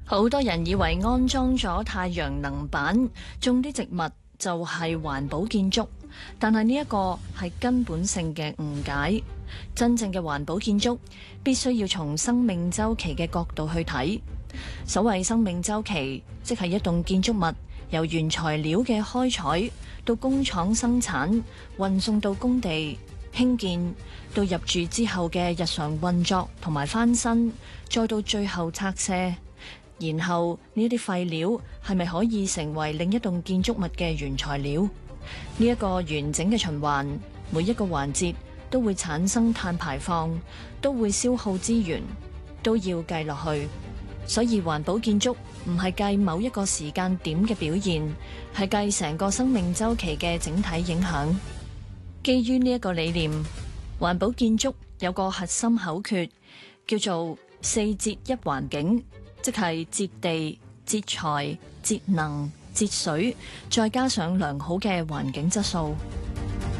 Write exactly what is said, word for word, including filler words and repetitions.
好多人以為安裝咗太陽能板，種啲植物就係環保建築，但係呢一個係根本性嘅誤解。真正嘅環保建築必須要從生命週期嘅角度去睇。所謂生命週期，即係一棟建築物由原材料嘅開採到工廠生產，運送到工地興建，到入住之後嘅日常運作同埋翻新，再到最後拆卸。然後呢啲廢料係咪可以成為另一棟建築物嘅原材料？呢一個完整嘅循環，每一個環節都會產生碳排放，都會消耗資源，都要計落去。所以環保建築唔係計某一個時間點嘅表現，係計成個生命週期嘅整體影響。基於呢一個理念，環保建築有個核心口訣，叫做四節一環境。即係節地、節材、節能、節水，再加上良好嘅環境質素。